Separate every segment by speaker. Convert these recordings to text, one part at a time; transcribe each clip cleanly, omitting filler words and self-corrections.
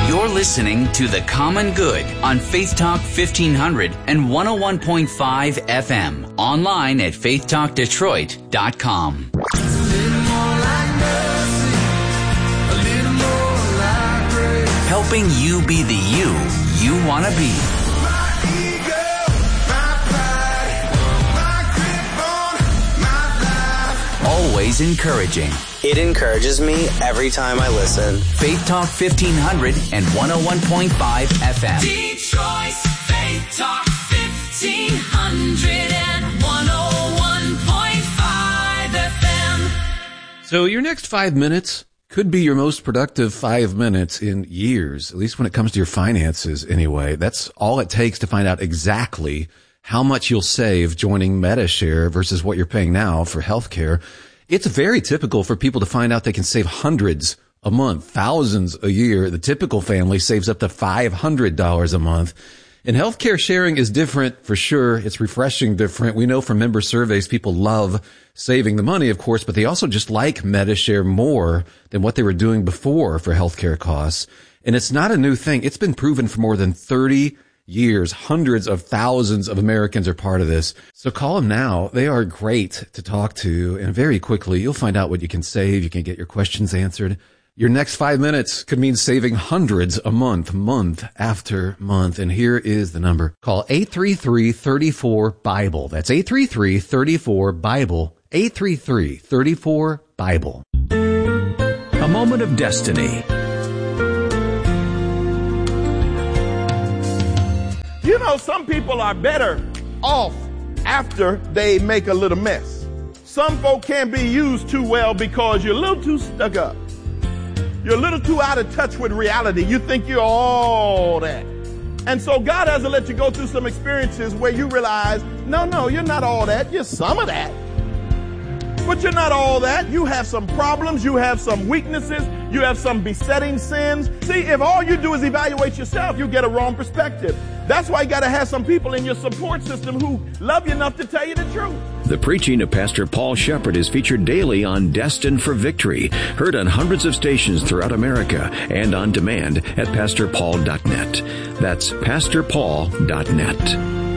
Speaker 1: You're listening to The Common Good on Faith Talk 1500 and 101.5 FM. Online at faithtalkdetroit.com. Helping you be the you want to be. Always encouraging.
Speaker 2: It encourages me every time I listen.
Speaker 1: Faith Talk 1500 and 101.5 FM.
Speaker 3: Detroit's Faith Talk 1500 and 101.5 FM.
Speaker 4: So your next 5 minutes could be your most productive 5 minutes in years, at least when it comes to your finances anyway. That's all it takes to find out exactly how much you'll save joining Medi-Share versus what you're paying now for healthcare. It's very typical for people to find out they can save hundreds a month, thousands a year. The typical family saves up to $500 a month. And healthcare sharing is different for sure. It's refreshing different. We know from member surveys, people love saving the money, of course, but they also just like Medi-Share more than what they were doing before for healthcare costs. And it's not a new thing. It's been proven for more than 30 years. Hundreds of thousands of Americans are part of this. So call them now. They are great to talk to. And very quickly, you'll find out what you can save. You can get your questions answered. Your next 5 minutes could mean saving hundreds a month, month after month. And here is the number. Call 833-34-BIBLE. That's 833-34-BIBLE. 833-34-BIBLE.
Speaker 5: A moment of destiny.
Speaker 6: You know, some people are better off after they make a little mess. Some folk can't be used too well because you're a little too stuck up. You're a little too out of touch with reality. You think you're all that. And so God has to let you go through some experiences where you realize, no, you're not all that. You're some of that. But you're not all that. You have some problems. You have some weaknesses. You have some besetting sins. See, if all you do is evaluate yourself, you get a wrong perspective. That's why you got to have some people in your support system who love you enough to tell you the truth.
Speaker 5: The preaching of Pastor Paul Shepherd is featured daily on Destined for Victory, heard on hundreds of stations throughout America and on demand at PastorPaul.net. That's PastorPaul.net.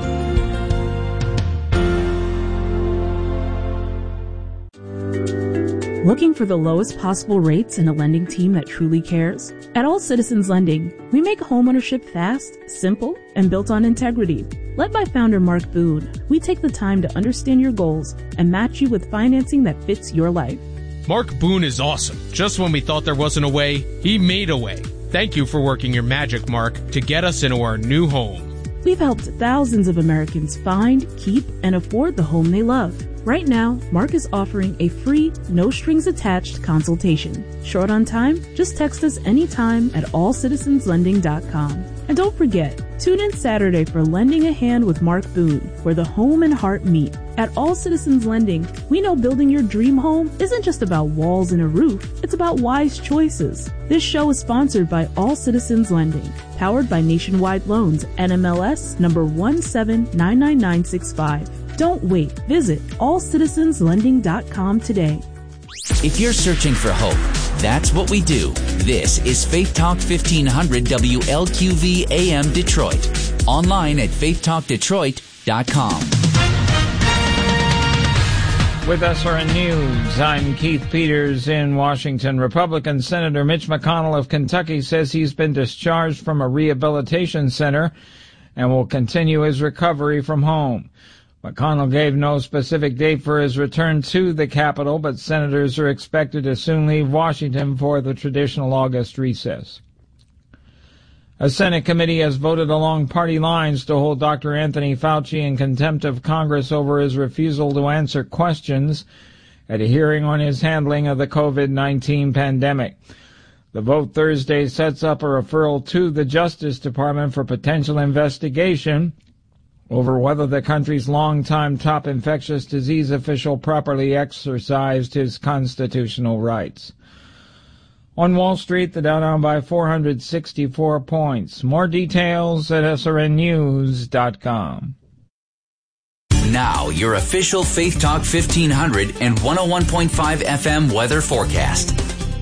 Speaker 7: Looking for the lowest possible rates and a lending team that truly cares? At All Citizens Lending, we make homeownership fast, simple, and built on integrity. Led by founder Mark Boone, we take the time to understand your goals and match you with financing that fits your life.
Speaker 8: Mark Boone is awesome. Just when we thought there wasn't a way, he made a way. Thank you for working your magic, Mark, to get us into our new home.
Speaker 7: We've helped thousands of Americans find, keep, and afford the home they love. Right now, Mark is offering a free, no-strings-attached consultation. Short on time? Just text us anytime at allcitizenslending.com. And don't forget, tune in Saturday for Lending a Hand with Mark Boone, where the home and heart meet. At All Citizens Lending, we know building your dream home isn't just about walls and a roof, it's about wise choices. This show is sponsored by All Citizens Lending, powered by Nationwide Loans, NMLS number 1799965. Don't wait. Visit allcitizenslending.com today.
Speaker 1: If you're searching for hope, that's what we do. This is Faith Talk 1500 WLQV AM Detroit. Online at faithtalkdetroit.com.
Speaker 9: With SRN News, I'm Keith Peters in Washington. Republican Senator Mitch McConnell of Kentucky says he's been discharged from a rehabilitation center and will continue his recovery from home. McConnell gave no specific date for his return to the Capitol, but senators are expected to soon leave Washington for the traditional August recess. A Senate committee has voted along party lines to hold Dr. Anthony Fauci in contempt of Congress over his refusal to answer questions at a hearing on his handling of the COVID-19 pandemic. The vote Thursday sets up a referral to the Justice Department for potential investigation over whether the country's longtime top infectious disease official properly exercised his constitutional rights. On Wall Street, the Dow down by 464 points. More details at srnnews.com.
Speaker 1: Now, your official Faith Talk 1500 and 101.5 FM weather forecast.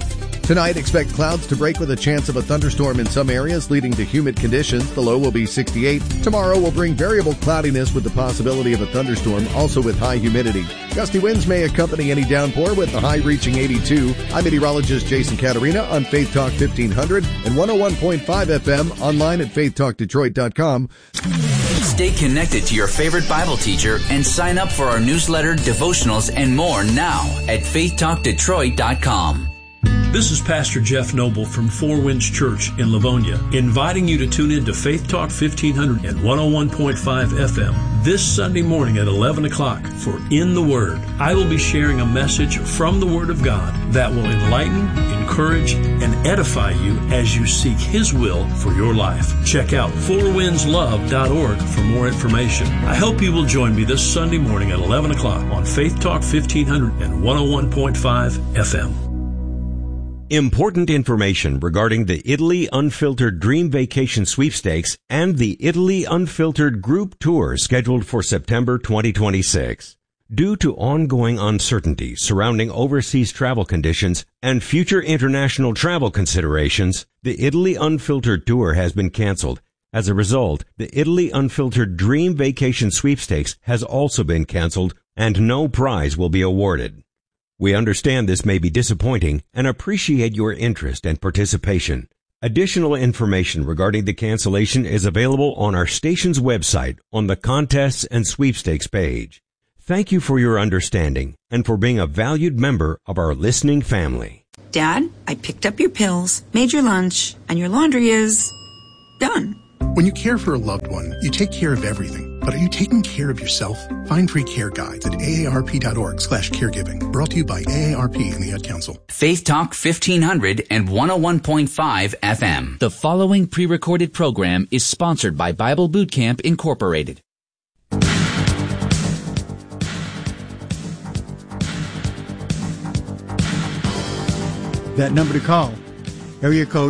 Speaker 10: Tonight, expect clouds to break with a chance of a thunderstorm in some areas, leading to humid conditions. The low will be 68. Tomorrow will bring variable cloudiness with the possibility of a thunderstorm, also with high humidity. Gusty winds may accompany any downpour, with the high reaching 82. I'm meteorologist Jason Caterina on Faith Talk 1500 and 101.5 FM, online at faithtalkdetroit.com.
Speaker 1: Stay connected to your favorite Bible teacher and sign up for our newsletter, devotionals, and more now at faithtalkdetroit.com.
Speaker 11: This is Pastor Jeff Noble from Four Winds Church in Livonia, inviting you to tune in to Faith Talk 1500 and 101.5 FM this Sunday morning at 11 o'clock for In the Word. I will be sharing a message from the Word of God that will enlighten, encourage, and edify you as you seek His will for your life. Check out fourwindslove.org for more information. I hope you will join me this Sunday morning at 11 o'clock on Faith Talk 1500 and 101.5 FM.
Speaker 12: Important information regarding the Italy Unfiltered Dream Vacation Sweepstakes and the Italy Unfiltered Group Tour scheduled for September 2026. Due to ongoing uncertainty surrounding overseas travel conditions and future international travel considerations, the Italy Unfiltered Tour has been canceled. As a result, the Italy Unfiltered Dream Vacation Sweepstakes has also been canceled and no prize will be awarded. We understand this may be disappointing and appreciate your interest and participation. Additional information regarding the cancellation is available on our station's website on the Contests and Sweepstakes page. Thank you for your understanding and for being a valued member of our listening family.
Speaker 13: Dad, I picked up your pills, made your lunch, and your laundry is done.
Speaker 14: When you care for a loved one, you take care of everything. But are you taking care of yourself? Find free care guides at aarp.org/caregiving. Brought to you by AARP and the Ad Council.
Speaker 1: Faith Talk 1500 and 101.5 FM. The following pre-recorded program is sponsored by Bible Boot Camp Incorporated.
Speaker 15: That number to call, area code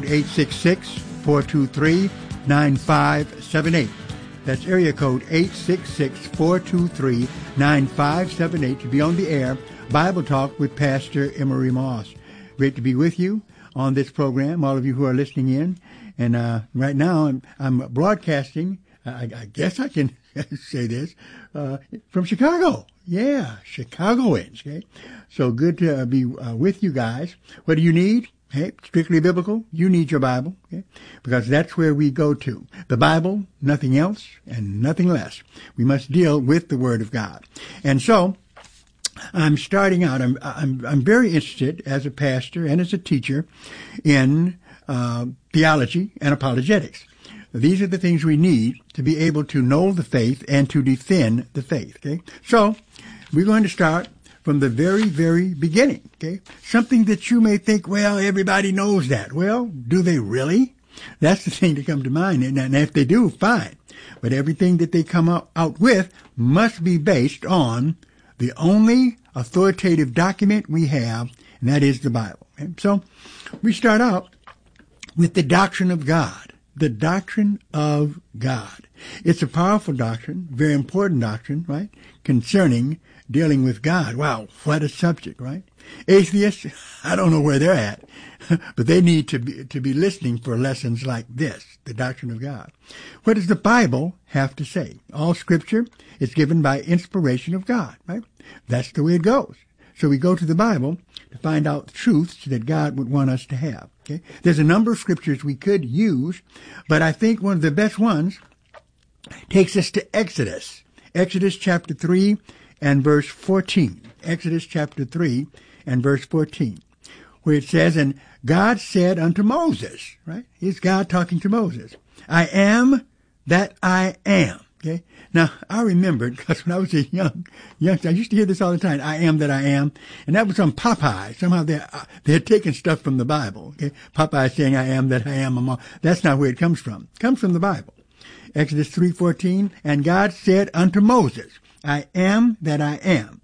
Speaker 15: 866-423-9578. That's area code 866-423-9578 to be on the air. Bible Talk with Pastor Emery Moss. Great to be with you on this program, all of you who are listening in. And right now I'm broadcasting, I guess I can say this, from Chicago. Yeah, Chicagoans. Okay? So good to be with you guys. What do you need? Hey, strictly biblical, you need your Bible, okay? Because that's where we go to. The Bible, nothing else and nothing less. We must deal with the Word of God. And so, I'm starting out, I'm very interested as a pastor and as a teacher in theology and apologetics. These are the things we need to be able to know the faith and to defend the faith, okay? So, we're going to start from the very, very beginning, okay? Something that you may think, well, everybody knows that. Well, do they really? That's the thing to come to mind. And if they do, fine. But everything that they come out with must be based on the only authoritative document we have, and that is the Bible. Okay? So we start out with the doctrine of God. The doctrine of God. It's a powerful doctrine, very important doctrine, right? Concerning dealing with God. Wow, what a subject, right? Atheists, I don't know where they're at, but they need to be listening for lessons like this, the doctrine of God. What does the Bible have to say? All Scripture is given by inspiration of God, right? That's the way it goes. So we go to the Bible to find out truths that God would want us to have. Okay? There's a number of scriptures we could use, but I think one of the best ones takes us to Exodus. Exodus chapter 3 and verse 14. Exodus chapter 3 and verse 14, where it says, and God said unto Moses, right? Here's God talking to Moses. I am that I am. Okay. Now, I remembered, because when I was a youngster, I used to hear this all the time, I am that I am. And that was on Popeye. Somehow they had taken stuff from the Bible. Okay. Popeye saying, I am that I am. That's not where it comes from. It comes from the Bible. Exodus 3:14, and God said unto Moses, I am that I am.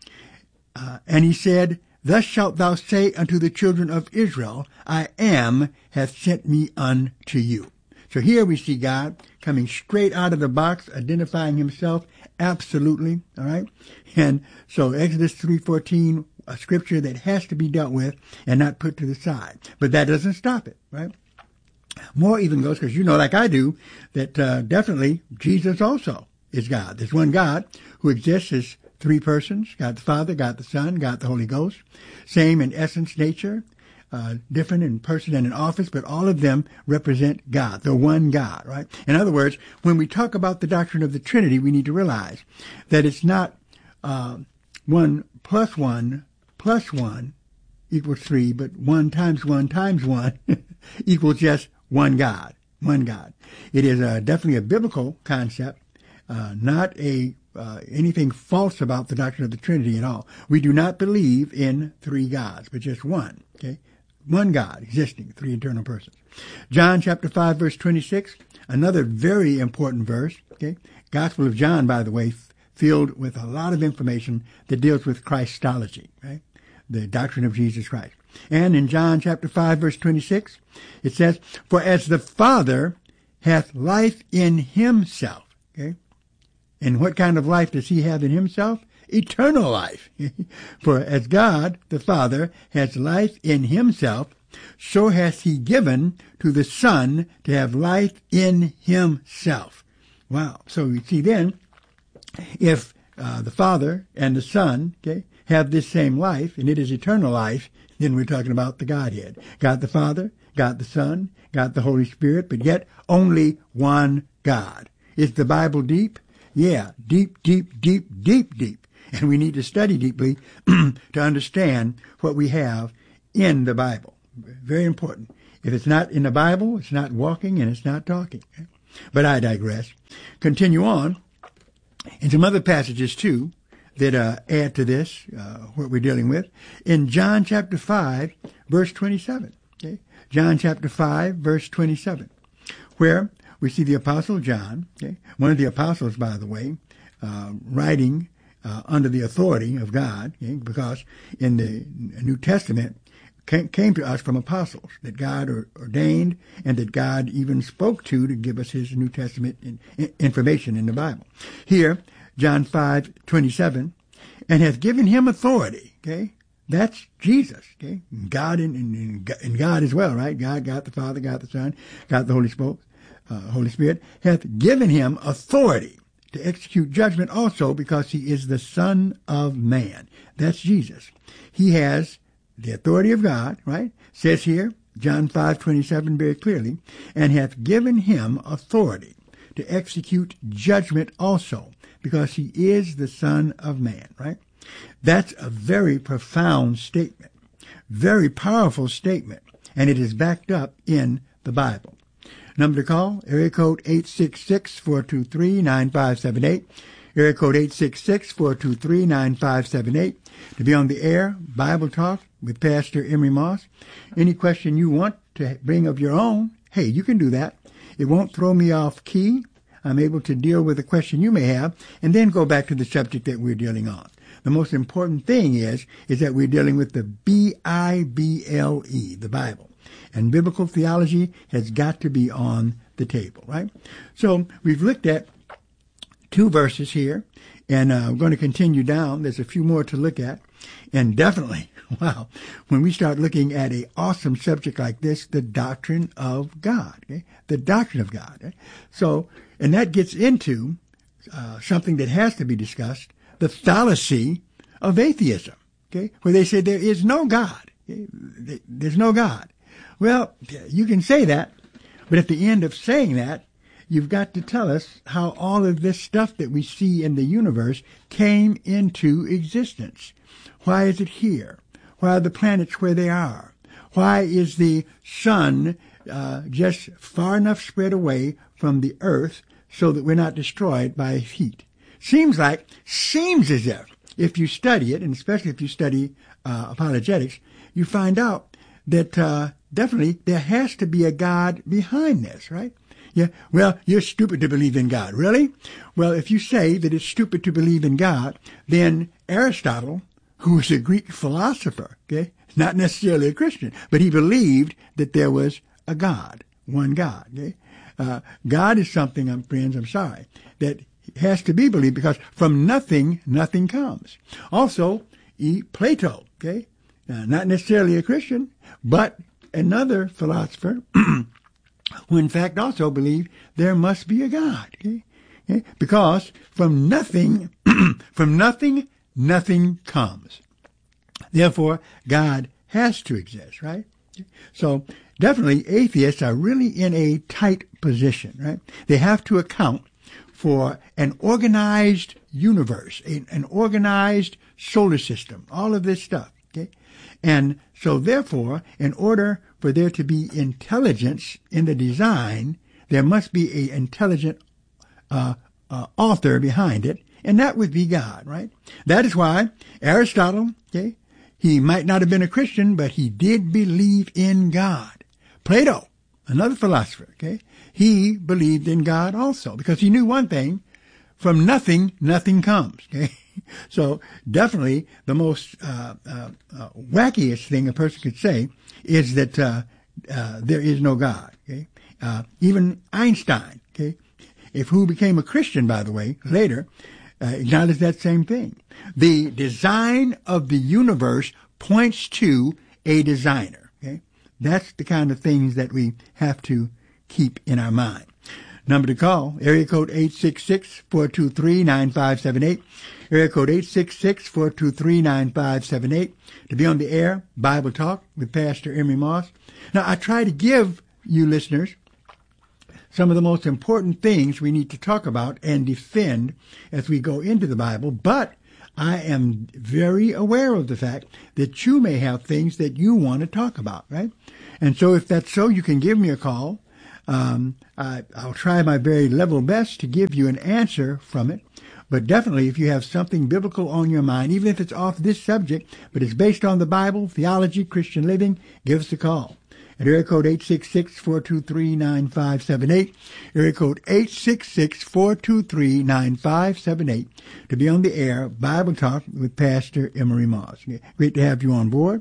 Speaker 15: And he said, thus shalt thou say unto the children of Israel, I am hath sent me unto you. So here we see God coming straight out of the box, identifying himself absolutely, all right? And so Exodus 3:14 a scripture that has to be dealt with and not put to the side. But that doesn't stop it, right? More even goes, because you know, like I do, that definitely Jesus also is God. There's one God who exists as three persons, God the Father, God the Son, God the Holy Ghost, same in essence, nature, different in person and in office, but all of them represent God, the one God, right? In other words, when we talk about the doctrine of the Trinity, we need to realize that it's not 1 plus 1 plus 1 equals 3, but 1 times 1 times 1 equals just one God, one God. It is definitely a biblical concept, not anything false about the doctrine of the Trinity at all. We do not believe in three gods, but just one, okay? One God existing, three eternal persons. John chapter 5, verse 26, another very important verse, okay? Gospel of John, by the way, filled with a lot of information that deals with Christology, right? The doctrine of Jesus Christ. And in John chapter 5, verse 26, it says, "For as the Father hath life in himself," okay? And what kind of life does he have in himself? Eternal life. "For as God, the Father, has life in himself, so hath he given to the Son to have life in himself." Wow. So you see then, if the Father and the Son, okay, have this same life, and it is eternal life, then we're talking about the Godhead. God the Father, God the Son, God the Holy Spirit, but yet only one God. Is the Bible deep? Yeah, deep, deep, deep, deep, deep. And we need to study deeply to understand what we have in the Bible. Very important. If it's not in the Bible, it's not walking and it's not talking. But I digress. Continue on. And some other passages, too, that add to this, what we're dealing with. In John chapter 5, verse 27. Okay? John chapter 5, verse 27. Where we see the Apostle John, okay? One of the apostles, by the way, writing under the authority of God, okay? Because in the New Testament came to us from apostles that God ordained and that God even spoke to give us his New Testament information in the Bible. Here, John 5:27, "and hath given him authority," okay? That's Jesus, okay? God and God as well, right? God the Father, God the Son, God the Holy Spirit, hath given him authority to execute judgment also, because he is the Son of Man. That's Jesus. He has the authority of God, right? Says here, John 5:27 very clearly, "and hath given him authority to execute judgment also, because he is the Son of Man," right? That's a very profound statement, very powerful statement, and it is backed up in the Bible. Number to call, area code 866-423-9578, area code 866-423-9578, to be on the air, Bible Talk with Pastor Emery Moss. Any question you want to bring of your own, hey, you can do that. It won't throw me off key. I'm able to deal with a question you may have and then go back to the subject that we're dealing on. The most important thing is that we're dealing with the Bible, the Bible. And biblical theology has got to be on the table, right? So we've looked at 2 verses here, and we're going to continue down. There's a few more to look at. And definitely, wow, when we start looking at an awesome subject like this, the doctrine of God, okay? The doctrine of God. Okay? So, and that gets into something that has to be discussed, the fallacy of atheism, okay? Where they say there is no God. Okay? There's no God. Well, you can say that, but at the end of saying that, you've got to tell us how all of this stuff that we see in the universe came into existence. Why is it here? Why are the planets where they are? Why is the sun just far enough spread away from the earth so that we're not destroyed by heat? Seems as if you study it, and especially if you study apologetics, you find out that definitely there has to be a God behind this, right? Yeah, well, you're stupid to believe in God. Really? Well, if you say that it's stupid to believe in God, then Aristotle, who was a Greek philosopher, okay, not necessarily a Christian, but he believed that there was a God, one God, okay? God is something, friends, I'm sorry, that has to be believed, because from nothing, nothing comes. Also, Plato, okay? Not necessarily a Christian, but another philosopher who in fact also believed there must be a God, okay? Because from nothing, nothing comes. Therefore, God has to exist, right? So definitely atheists are really in a tight position, right? They have to account for an organized universe, an organized solar system, all of this stuff, okay? And so therefore, in order for there to be intelligence in the design, there must be an intelligent author behind it, and that would be God, right? That is why Aristotle, okay, he might not have been a Christian, but he did believe in God. Plato, another philosopher, okay, he believed in God also, because he knew one thing: from nothing, nothing comes, okay? So definitely the most wackiest thing a person could say is that there is no God, okay? Even Einstein, okay, who became a Christian, by the way, later, acknowledged that same thing. The design of the universe points to a designer, okay? That's the kind of things that we have to keep in our mind. Number to call, area code 866-423-9578, area code 866-423-9578, to be on the air, Bible Talk with Pastor Emery Moss. Now, I try to give you listeners some of the most important things we need to talk about and defend as we go into the Bible, but I am very aware of the fact that you may have things that you want to talk about, right? And so if that's so, you can give me a call. I'll try my very level best to give you an answer from it. But definitely, if you have something biblical on your mind, even if it's off this subject, but it's based on the Bible, theology, Christian living, give us a call. At area code 866-423-9578, area code 866-423-9578, to be on the air, Bible Talk with Pastor Emery Moss. Great to have you on board.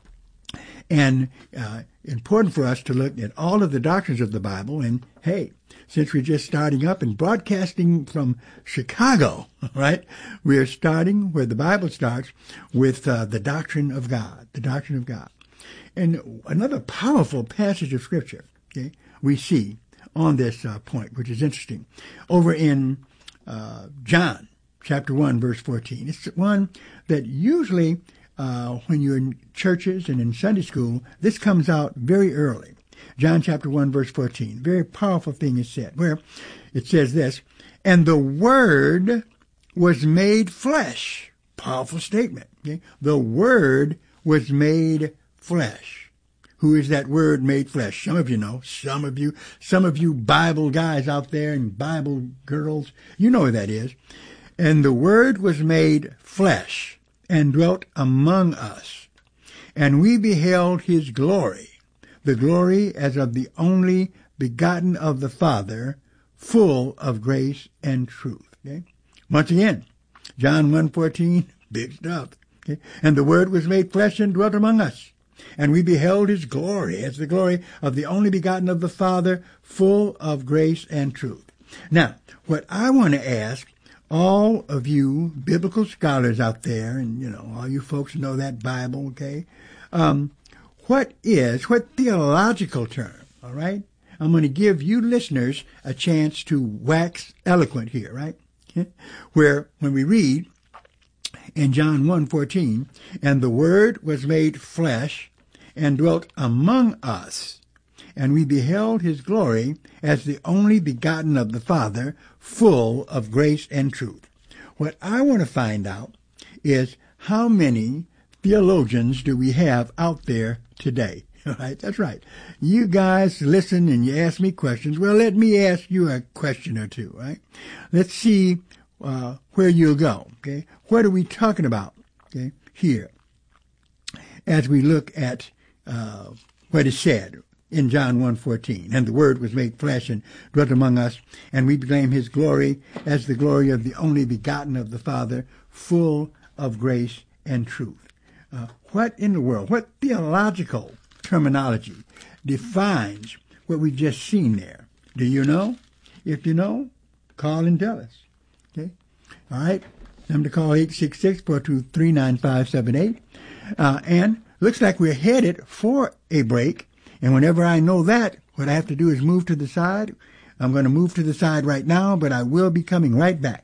Speaker 15: And important for us to look at all of the doctrines of the Bible. And hey, since we're just starting up and broadcasting from Chicago, right, we're starting where the Bible starts with the doctrine of God, the doctrine of God. And another powerful passage of Scripture, okay, we see on this point, which is interesting, over in John chapter 1, verse 14. It's one that usually when you're in churches and in Sunday school, this comes out very early. John chapter 1, verse 14. Very powerful thing is said, where it says this: "And the Word was made flesh." Powerful statement. Okay? The Word was made flesh. Who is that Word made flesh? Some of you know. Some of you Bible guys out there and Bible girls, you know who that is. "And the Word was made flesh and dwelt among us, and we beheld his glory, the glory as of the only begotten of the Father, full of grace and truth." Okay? Once again, John 1:14, big stuff. Okay? "And the Word was made flesh and dwelt among us, and we beheld his glory as the glory of the only begotten of the Father, full of grace and truth." Now, what I want to ask all of you biblical scholars out there, and, you know, all you folks know that Bible, okay? What theological term, all right? I'm going to give you listeners a chance to wax eloquent here, right? Okay? Where, when we read in John 1:14, "And the Word was made flesh and dwelt among us, and we beheld his glory as the only begotten of the Father, full of grace and truth." What I want to find out is how many theologians do we have out there today? All right, that's right. You guys listen and you ask me questions. Well, let me ask you a question or two, right? Let's see where you'll go, okay? What are we talking about, okay, here as we look at what is said in John 1:14, "And the Word was made flesh and dwelt among us, and we proclaim his glory as the glory of the only begotten of the Father, full of grace and truth." What in the world, what theological terminology defines what we've just seen there? Do you know? If you know, call and tell us. Okay? All right. Number to call 866-423-9578. And looks like we're headed for a break. And whenever I know that, what I have to do is move to the side. I'm going to move to the side right now, but I will be coming right back.